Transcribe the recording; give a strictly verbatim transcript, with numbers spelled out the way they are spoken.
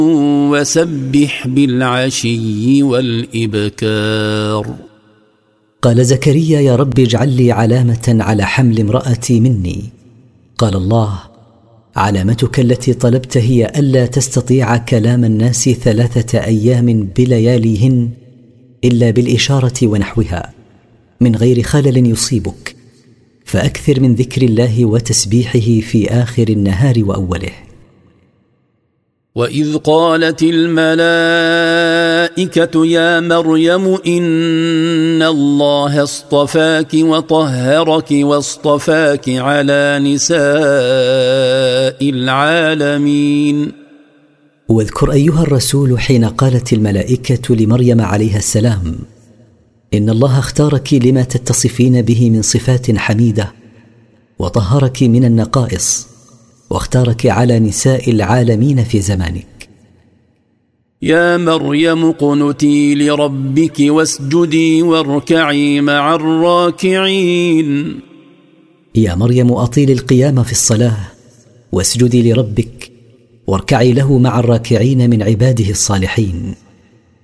وسبح بالعشي والإبكار. قال زكريا: يا رب اجعل لي علامة على حمل امرأتي مني. قال الله: علامتك التي طلبت هي ألا تستطيع كلام الناس ثلاثة أيام بلياليهن إلا بالإشارة ونحوها من غير خلل يصيبك، فأكثر من ذكر الله وتسبيحه في آخر النهار وأوله. وإذ قالت الملائكة يا مريم إن الله اصطفاك وطهرك واصطفاك على نساء العالمين. واذكر أيها الرسول حين قالت الملائكة لمريم عليها السلام: إن الله اختارك لما تتصفين به من صفات حميدة، وطهرك من النقائص، واختارك على نساء العالمين في زمانك. يا مريم اقنتي لربك واسجدي واركعي مع الراكعين. يا مريم أطيل القيام في الصلاة، واسجدي لربك، واركعي له مع الراكعين من عباده الصالحين.